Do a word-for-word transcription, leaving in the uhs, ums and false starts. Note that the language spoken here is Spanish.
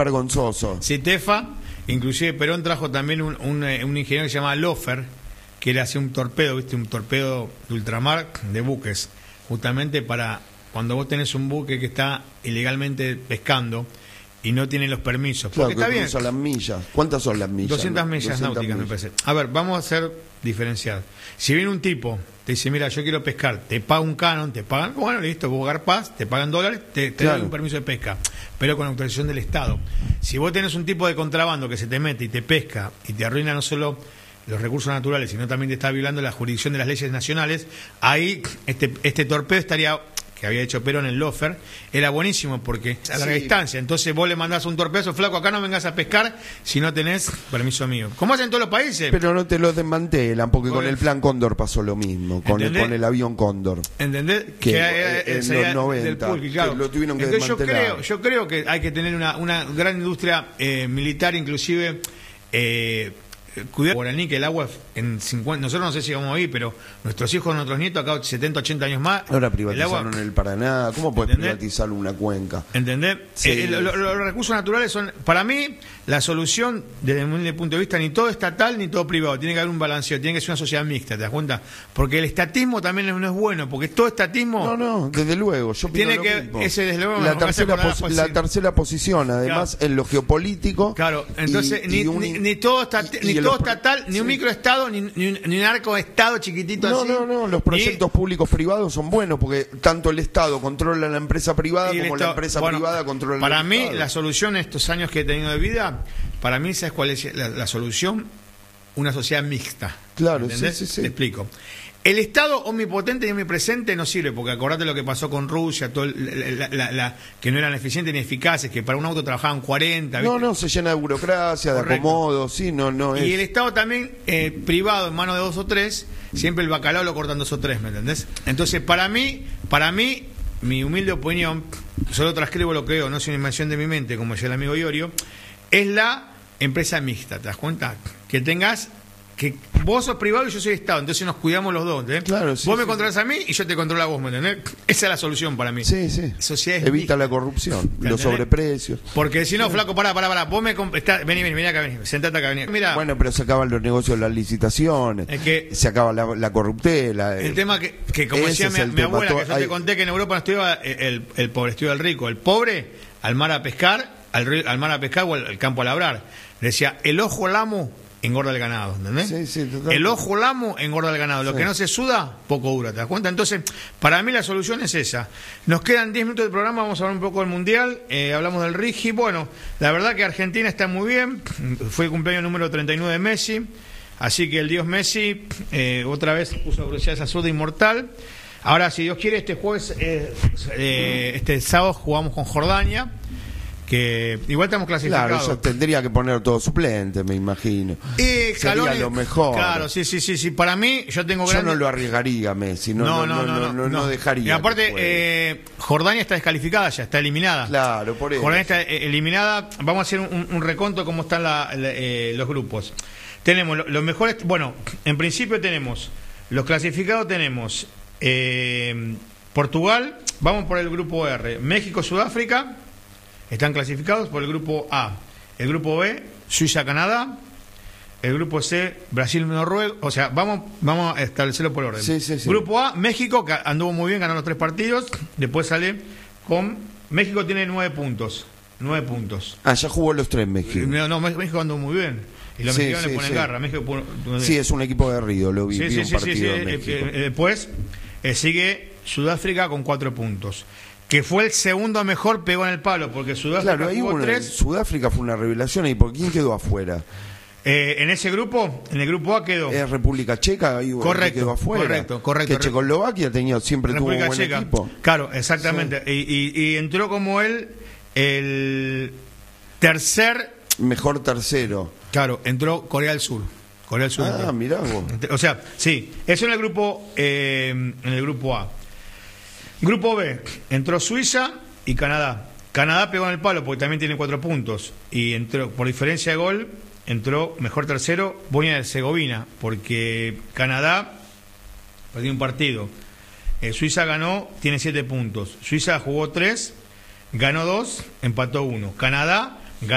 vergonzoso. Citefa, inclusive Perón trajo también un, un, un ingeniero que se llama Lofer, que le hacía un torpedo, ¿viste? Un torpedo de ultramar de buques, justamente para cuando vos tenés un buque que está ilegalmente pescando y no tiene los permisos. Claro, porque está bien. Las millas. ¿Cuántas son las millas? doscientas millas náuticas, me parece. A ver, vamos a hacer diferenciar. Si viene un tipo, te dice, mira, yo quiero pescar, te paga un canon, te pagan, bueno, listo, vos garpás, te pagan dólares, te, te claro. dan un permiso de pesca, pero con autorización del Estado. Si vos tenés un tipo de contrabando que se te mete y te pesca y te arruina no solo los recursos naturales, sino también te está violando la jurisdicción de las leyes nacionales, ahí este, este torpedo estaría, que había hecho Perón en Lofer, era buenísimo porque a larga sí. distancia. Entonces vos le mandás un torpedo, flaco, acá no vengas a pescar si no tenés permiso mío. ¿Cómo hacen todos los países? Pero no te lo desmantelan, porque con el plan Cóndor pasó lo mismo, con el, con el avión Cóndor. ¿Entendés? Que, que en los noventa pulque, claro. que lo tuvieron que Entonces desmantelar. Yo creo, yo creo que hay que tener una, una gran industria eh, militar, inclusive... Eh, cuidar guaraní, que el agua en cincuenta, nosotros no sé si vamos a ir, pero nuestros hijos, nuestros nietos acá setenta, ochenta años más. Ahora privatizaron el, agua, el Paraná, ¿cómo puedes ¿entendés? privatizar una cuenca? ¿Entendés? Sí. Eh, lo, lo, los recursos naturales son, para mí, la solución desde mi punto de vista, ni todo estatal ni todo privado, tiene que haber un balanceo, tiene que ser una sociedad mixta, ¿te das cuenta? Porque el estatismo también no es bueno, porque todo estatismo... No, no, desde luego, yo tiene lo que mismo. ese desde luego la, tercera pos la tercera posición, además, claro. en lo geopolítico. Claro, entonces, y, ni, y un, ni, ni todo, está, y, ni y todo los, estatal, ni un sí. microestado, ni, ni, un, ni un arcoestado chiquitito no, así. No, no, no, los proyectos y, públicos privados son buenos, porque tanto el Estado controla la empresa privada como estado, la empresa bueno, privada controla el Para el mí, Estado. la solución, estos años que he tenido de vida, para mí, ¿sabes cuál es la, la solución? Una sociedad mixta. Claro, ¿entendés? sí, sí, sí. Te explico. El Estado omnipotente y omnipresente no sirve, porque acordate lo que pasó con Rusia, todo el, la, la, la, que no eran eficientes ni eficaces, que para un auto trabajaban cuarenta. No, ¿viste? no, se llena de burocracia, Correcto. de acomodos, sí, no, no es... Y el Estado también, eh, privado, en manos de dos o tres, siempre el bacalao lo cortan dos o tres, ¿me entendés? Entonces, para mí, para mí, mi humilde opinión, solo transcribo lo que veo, no es una invención de mi mente, como decía el amigo Iorio, es la empresa mixta, ¿te das cuenta? Que tengas... que vos sos privado y yo soy Estado, entonces nos cuidamos los dos, ¿eh? Claro, sí, vos sí, me controlas sí. a mí y yo te controlo a vos, ¿me entendés? Esa es la solución para mí. Sí, sí. Sociedades Evita mixtas. la corrupción, los ¿entendés? sobreprecios. Porque si no, sí. flaco, pará, pará, pará, vos me está, vení, vení, vení acá, vení, sentate acá, vení. Mira, bueno, pero se acaban los negocios, las licitaciones, es que se acaba la, la corruptela. El, el tema que, que como decía mi, mi abuela, que yo te conté que en Europa no estudiaba el, el, el pobre, estudia el rico. El pobre, al mar a pescar, al, al mar a pescar o al, al campo a labrar. Decía, el ojo lamo engorda el ganado, ¿entendés? Sí, sí, el ojo lamo engorda el ganado. Lo sí. que no se suda, poco dura, ¿te das cuenta? Entonces, para mí la solución es esa. Nos quedan diez minutos de programa, vamos a hablar un poco del Mundial, eh, hablamos del Rigi. Bueno, la verdad que Argentina está muy bien, fue el cumpleaños número treinta y nueve de Messi, así que el dios Messi eh, otra vez puso a cruzar esa zurda inmortal. Ahora, si Dios quiere, este jueves, eh, eh, este sábado jugamos con Jordania, que igual estamos clasificados. Claro, eso tendría que poner todo suplente, me imagino. Y Sería Scaloni, lo mejor. Claro, sí, sí, sí, sí. Para mí, yo tengo Yo grande... no lo arriesgaría, Messi. No, no, no, no, no, no, no dejaría. Y aparte, eh, Jordania está descalificada ya, está eliminada. Claro, por eso. Jordania está eh, eliminada. Vamos a hacer un, un reconto cómo están la, la, eh, los grupos. Tenemos los lo mejores... Bueno, en principio tenemos... Los clasificados tenemos... Eh, Portugal, vamos por el grupo R. México, Sudáfrica... Están clasificados por el grupo A. El grupo B, Suiza, Canadá. El grupo C, Brasil, Noruega. O sea, vamos, vamos a establecerlo por orden. Sí, sí, sí. Grupo A, México, que anduvo muy bien, ganó los tres partidos. Después sale con... México tiene nueve puntos. Nueve puntos. Ah, ya jugó los tres México. No, no México anduvo muy bien. Y los sí, mexicanos sí, le ponen sí. garra. México, sí, es un equipo aguerrido, lo vi. Sí, vi sí, un sí, partido sí, sí. de México. Eh, eh, después eh, sigue Sudáfrica con cuatro puntos. Que fue el segundo mejor, pegó en el palo, porque Sudáfrica claro, ahí jugó una, tres. Sudáfrica fue una revelación, ¿y por quién quedó afuera? Eh, en ese grupo, en el grupo A quedó. Es República Checa, ahí correcto, quedó afuera. Correcto, correcto. Que Checoslovaquia tenía, siempre República tuvo un buen Checa. equipo. Claro, exactamente. Sí. Y, y, y entró como él el tercer. Mejor tercero. Claro, entró Corea del Sur. Corea del Sur. Ah, entró. Mirá vos. O sea, sí, eso en el grupo, eh, en el grupo A. Grupo B, entró Suiza y Canadá. Canadá pegó en el palo porque también tiene cuatro puntos. Y entró, por diferencia de gol, entró mejor tercero Bosnia y Herzegovina, porque Canadá perdió un partido. Eh, Suiza ganó, tiene siete puntos. Suiza jugó tres, ganó dos, empató uno. Canadá